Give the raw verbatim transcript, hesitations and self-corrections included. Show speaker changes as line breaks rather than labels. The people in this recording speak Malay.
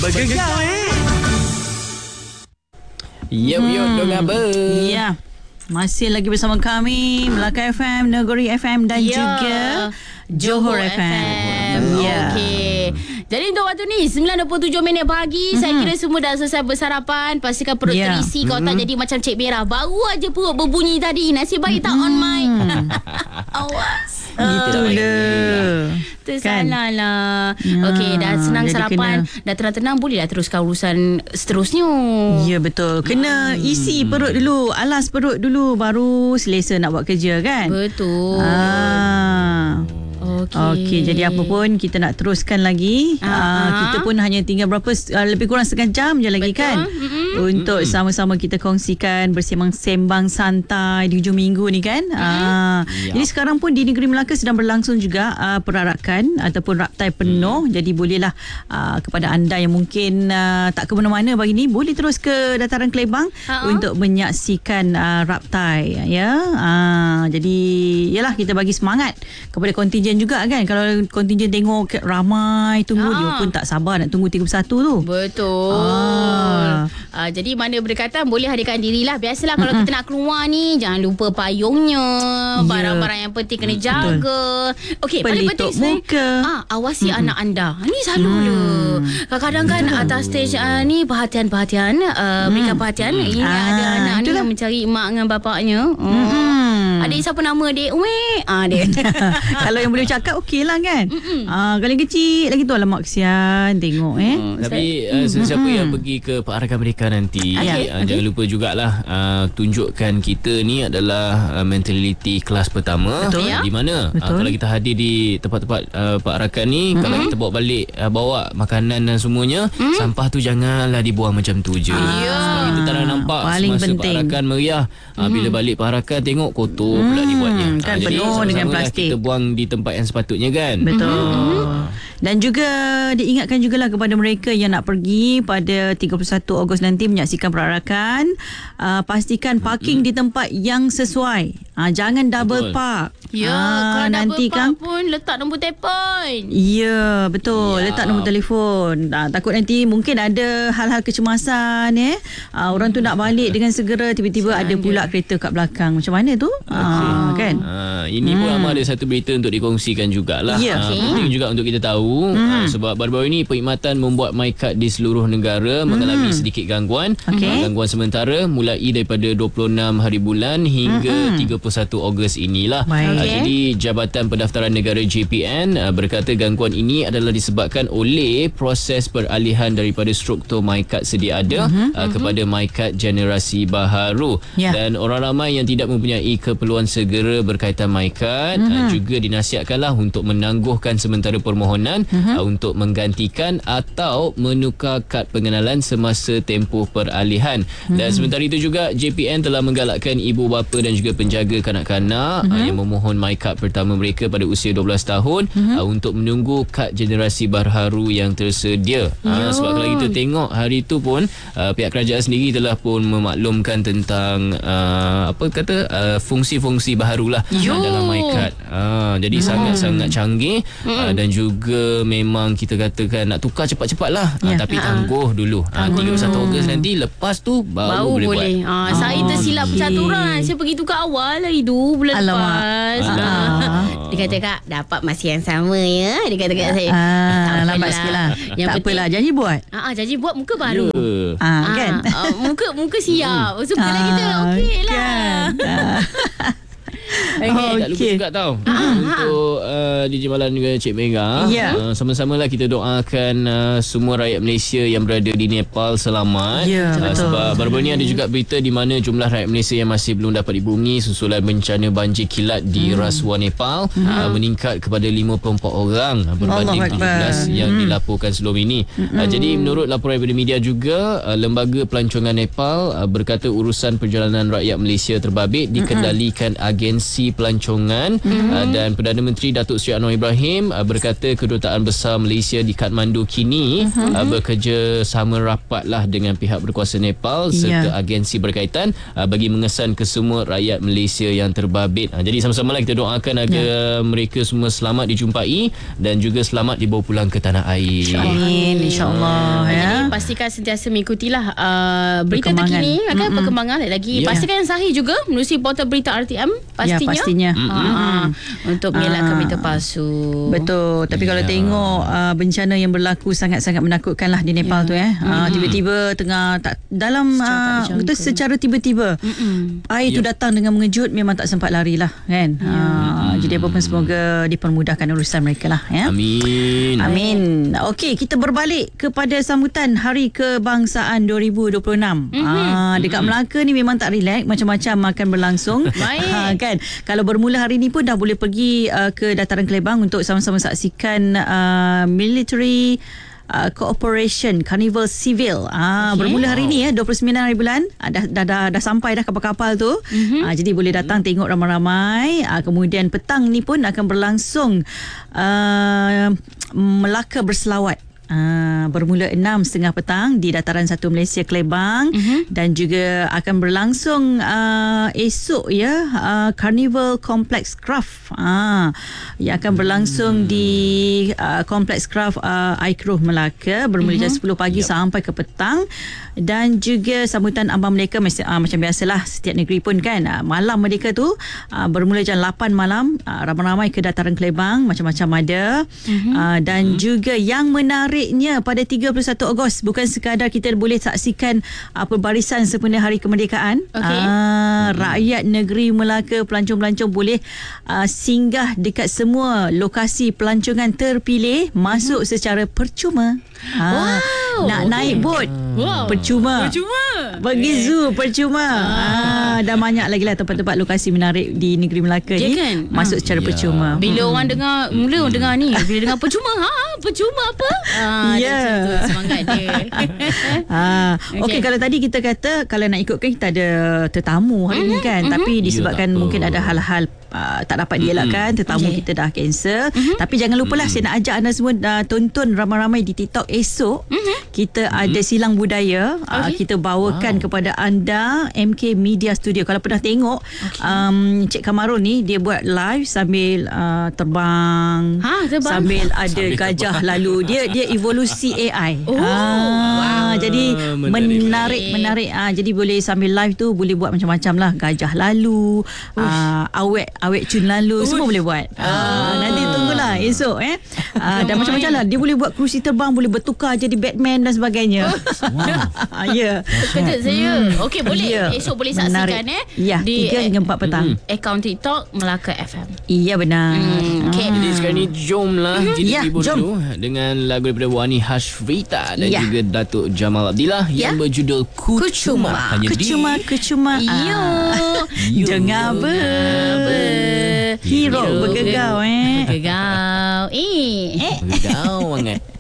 Bergegar eh.
Yo yo
Hmm.
dong apa?
Ya. Masih lagi bersama kami Melaka F M, Negeri F M dan
Ya.
juga Johor, F M. Ya.
Okey. Jadi untuk waktu ni sembilan dua puluh tujuh minit pagi, mm-hmm. saya kira semua dah selesai bersarapan. Pastikan perut
Ya.
terisi, kau tak jadi macam Cik Merah. Baru aja perut berbunyi tadi. Nasib baik tak on mic. Awas.
Itulah.
Tersalah lah.
Ya,
Okey, dah senang
jadi
sarapan,
kena-
dah tenang-tenang, bolehlah teruskan urusan seterusnya.
Ya, betul. Kena isi perut dulu, alas perut dulu, baru selesa nak buat kerja kan?
Betul.
Ah.
Okey.
Okey, jadi apa pun kita nak teruskan lagi.
Ah,
Uh,
ah.
kita pun hanya tinggal berapa uh, lebih kurang setengah jam je lagi.
Betul.
Kan?
Mm-mm.
Untuk
Mm-mm.
sama-sama kita kongsikan bersembang-sembang santai di hujung minggu ni kan. Uh,
Ya.
Jadi sekarang pun di Negeri Melaka sedang berlangsung juga uh, perarakan ataupun raptai penuh.
Mm.
Jadi bolehlah uh, kepada anda yang mungkin uh, tak ke mana-mana pagi ni, boleh terus ke dataran Kelebang
Ha-ha.
untuk menyaksikan uh, raptai ya. Uh, jadi yalah, kita bagi semangat kepada kontingen juga kan. Kalau kontingen tengok ramai tunggu,
Ha.
dia pun tak sabar nak tunggu tiga puluh satu tu.
Betul.
Ah.
Ah, jadi mana berdekatan boleh hadirkan dirilah. Biasalah kalau kita nak keluar ni, jangan lupa payungnya,
Ya.
barang-barang yang penting kena jaga. Okey, paling penting
Pelitup muka.
ah, awasi mm-hmm. anak anda. Ni selalu
Hmm.
lah. Kadang-kadang kan atas stage uh, ni perhatian-perhatian, uh, berikan perhatian. Ini
Ah,
ada anak ni
itulah.
yang mencari mak dengan bapaknya. Oh.
Hmm.
Adik siapa nama adik? Weh. Ah, dia.
Kalau yang boleh cakap okey lah kan. Ah, kalau yang kecil lagi tu, alamak kesian tengok eh.
Uh, tapi uh, sesiapa yang pergi ke perarakan mereka nanti,
Okey,
uh, jangan lupa jugalah uh, tunjukkan kita ni adalah uh, mentality kelas pertama.
Betul.
Ya.
Di mana uh,
Betul.
kalau kita hadir di tempat-tempat uh, perarakan ni, mm-hmm. kalau kita bawa balik uh, bawa makanan dan semuanya, mm-hmm. sampah tu janganlah dibuang macam tu je.
Ya.
Sebab kita tak nak nampak
Paling
semasa
penting.
perarakan meriah, uh, bila balik perarakan tengok kotor pula dibuatnya.
kan
Ah, jadi
penuh
sama-sama
dengan
lah
plastik.
kita buang di tempat yang sepatutnya kan.
Betul. Dan juga diingatkan jugalah kepada mereka yang nak pergi pada tiga puluh satu Ogos nanti menyaksikan perarakan, uh, pastikan parking di tempat yang sesuai. Uh, jangan double
Betul.
park.
Ya,
Ah,
kalau
nanti
double
kan.
park pun letak nombor telefon.
Ya, betul.
Ya.
Letak nombor telefon. Ah, takut nanti mungkin ada hal-hal kecemasan eh. Ah, orang tu nak balik dengan segera, tiba-tiba ada pula kereta kat belakang. Macam mana tu? Ah, kan?
Uh, ini pun Amal ada satu berita untuk dikongsikan jugalah.
Ya.
Uh,
Okey.
penting juga untuk kita tahu uh, sebab baru-baru ini perkhidmatan membuat MyCard di seluruh negara mengalami sedikit gangguan.
Okey.
Uh, gangguan sementara mulai daripada dua puluh enam hari bulan hingga tiga puluh satu Ogos inilah.
Baik.
Uh,
Okey.
jadi Jabatan Pendaftaran Negara J P N uh, berkata gangguan ini adalah disebabkan oleh proses peralihan daripada struktur MyCard sedia ada uh, kepada MyCard generasi baharu.
Ya.
Dan orang ramai yang tidak mempunyai keperluan segera berkaitan MyCard mm-hmm. uh, juga dinasihatkanlah untuk menangguhkan sementara permohonan mm-hmm. uh, untuk menggantikan atau menukar kad pengenalan semasa tempoh peralihan. Mm-hmm. Dan sementara itu juga J P N telah menggalakkan ibu bapa dan juga penjaga kanak-kanak mm-hmm. uh, yang memohon MyCard pertama mereka pada usia dua belas tahun mm-hmm. uh, untuk menunggu kad generasi baharu yang tersedia. Uh, sebab kalau kita tengok hari itu pun uh, pihak kerajaan sendiri telah pun memaklumkan tentang uh, apa kata uh, fungsi-fungsi baharulah uh, dalam MyCard. Uh, jadi hmm. sangat-sangat canggih uh, dan juga memang kita katakan nak tukar cepat-cepatlah uh,
Ya.
tapi tangguh dulu. Uh, tiga puluh satu Ogos nanti, lepas tu baru,
Baru
boleh,
boleh.
buat.
Ah, saya tersilap
okey.
percaturan. Saya pergi tukar awal lah hidup bulan
Alamak.
lepas.
Alamak.
Ah. Dia kata, Kak, dapat masih yang sama ya. Dia kata kat saya.
Ah,
tak
lambat
apalah.
sikit lah.
Yang
Tak
penting,
apalah, janji buat.
Ah, ah, janji buat muka baru.
Ya.
Ah, kan?
Ah, muka muka siap. So bila kita okey lah.
Kan? Ah.
Okay.
Okay. Tak lupa
Okey.
juga tau untuk uh, D J Malan juga Cik Mega.
Ya.
Uh, sama-sama lah kita doakan uh, semua rakyat Malaysia yang berada di Nepal selamat.
Ya,
Uh,
betul.
sebab baru-baru ni ada juga berita di mana jumlah rakyat Malaysia yang masih belum dapat dibumi susulan bencana banjir kilat di hmm. Rasuah Nepal hmm. uh, meningkat kepada lima puluh empat orang uh, berbanding
Allahu
tujuh belas
Akbar.
yang
Hmm.
dilaporkan sebelum ini. Hmm. Uh, jadi menurut laporan daripada media juga uh, Lembaga Pelancongan Nepal uh, berkata urusan perjalanan rakyat Malaysia terbabit dikendalikan agensi promosi pelancongan mm-hmm. uh, dan Perdana Menteri Datuk Seri Anwar Ibrahim uh, berkata Kedutaan Besar Malaysia di Kathmandu kini mm-hmm. uh, bekerjasama rapatlah dengan pihak berkuasa Nepal serta yeah. agensi berkaitan uh, bagi mengesan kesemua rakyat Malaysia yang terbabit. Uh, jadi sama-sama lah kita doakan agar yeah. mereka semua selamat dijumpai dan juga selamat dibawa pulang ke tanah air.
Amin, insya-Allah ya.
Jadi pastikan sentiasa mengikutilah uh, berita terkini kan mm-hmm. perkembangan lagi. Yeah. Pastikan yang sahih juga menerusi portal berita R T M pastinya.
Ya, pastinya.
Mm-hmm. Untuk mengelakkan uh, berita palsu.
Betul. Tapi yeah. kalau tengok uh, bencana yang berlaku sangat-sangat menakutkan lah di Nepal yeah. tu eh. Mm-hmm. Uh, tiba-tiba tengah tak dalam secara, uh, betul, secara tiba-tiba mm-hmm. air tu yeah. datang dengan mengejut, memang tak sempat lari lah kan. Yeah. Uh, mm-hmm. Jadi apa pun semoga dipermudahkan urusan mereka lah ya.
Amin.
Amin. Okey, kita berbalik kepada sambutan Hari Kebangsaan dua ribu dua puluh enam. Mm-hmm. Uh, dekat mm-hmm. Melaka ni memang tak relax, macam-macam akan berlangsung.
Baik.
Uh, kan. Kalau bermula hari ni pun dah boleh pergi uh, ke Dataran Kelebang untuk sama-sama saksikan uh, military Uh, Cooperation Carnival Civil ah, okay. Bermula hari ni ya, dua puluh sembilan hari bulan ah, dah, dah, dah, dah sampai dah kapal-kapal tu mm-hmm. ah, jadi boleh datang mm-hmm. tengok ramai-ramai. ah, Kemudian petang ni pun akan berlangsung uh, Melaka Berselawat. Uh, bermula enam tiga puluh petang di Dataran satu Malaysia Kelebang uh-huh. dan juga akan berlangsung uh, esok ya uh, Carnival Complex Craft uh, yang akan berlangsung hmm. di uh, Complex Craft uh, Aikroh Melaka bermula uh-huh. jam sepuluh pagi yep. sampai ke petang. Dan juga sambutan Ambang Merdeka uh, macam biasalah setiap negeri pun kan uh, malam Merdeka tu uh, bermula jam lapan malam uh, ramai-ramai ke Dataran Kelebang, macam-macam ada uh-huh. uh, dan uh-huh. juga yang menariknya pada tiga puluh satu Ogos bukan sekadar kita boleh saksikan uh, perbarisan sempena Hari Kemerdekaan. Okay. Uh, rakyat negeri Melaka, pelancong-pelancong boleh uh, singgah dekat semua lokasi pelancongan terpilih, masuk uh-huh. secara percuma. Uh, wow. Nak naik bot wow. percuma. Percuma. Pergi okay. zoo percuma. Ah. Ah, dah banyak lagi lah tempat-tempat lokasi menarik di negeri Melaka
ya
ni
kan?
Masuk secara yeah. percuma.
Bila hmm. orang dengar, mula orang dengar ni, bila dengar percuma, ha, percuma apa? Ah,
ya. Yeah.
Semangat dia.
ah, Okey, okay, kalau tadi kita kata kalau nak ikutkan kita ada tetamu hari mm-hmm. ni kan, mm-hmm. tapi disebabkan yeah, mungkin ada hal-hal Uh, tak dapat dielakkan, mm-hmm. tetamu okay. kita dah cancel. Mm-hmm. Tapi jangan lupalah, mm-hmm. saya nak ajak anda semua uh, tonton ramai-ramai di TikTok esok. Mm-hmm. Kita mm-hmm. ada silang budaya. Okay. Uh, kita bawakan wow. kepada anda M K Media Studio. Kalau pernah tengok, okay. um, Cik Kamarul ni dia buat live sambil uh, terbang, ha, terbang, sambil ada sambil gajah terbang. Lalu dia dia evolusi A I. Oh, ah, wow. Jadi menarik, menarik. menarik. Ah, jadi boleh sambil live tu boleh buat macam-macam lah. Gajah lalu, uh, awet awet cun lalu, Uish. semua boleh buat. Ah, nanti tunggulah esok eh. Ah, dan macam-macam lah. Dia boleh buat kerusi terbang, boleh bertukar jadi Batman dan sebagainya. Wow. Ya.
Terkejut saya. Okey, boleh. Yeah. Esok boleh saksikan eh.
Ya,
di
tiga hingga empat petang.
Mm-hmm. Akaun TikTok Melaka F M.
Iya benar.
Mm, okay.
Jadi sekarang ni jomlah mm-hmm. kita
ya,
hibur
jom.
dulu dengan lagu daripada Wani Hashfrita dan ya. juga Datuk Jamal Abdillah
ya.
yang berjudul Kucuma.
Kucuma.
Hanya
Kucuma,
di
Kucuma.
Yo.
Dengar ber. Hero bergegau eh.
Bergegau. Eh.
Bergegau sangat.